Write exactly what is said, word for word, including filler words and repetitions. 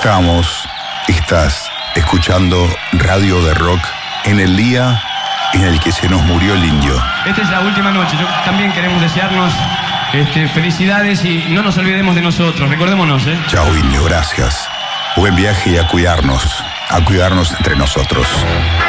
Estamos, estás escuchando Radio de Rock en el día en el que se nos murió el indio. Esta es la última noche. Yo también queremos desearnos este, felicidades y no nos olvidemos de nosotros. Recordémonos, ¿eh? Chao, indio, gracias. Buen viaje y a cuidarnos, a cuidarnos entre nosotros.